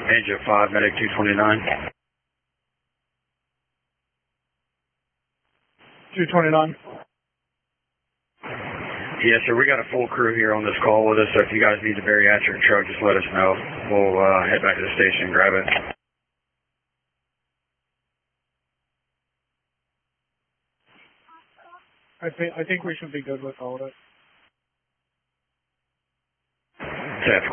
Angel 5, Medic 229. 229. Yes, sir. We got a full crew here on this call with us, so if you guys need the bariatric truck, just let us know. We'll head back to the station and grab it. I think we should be good with all of it. 10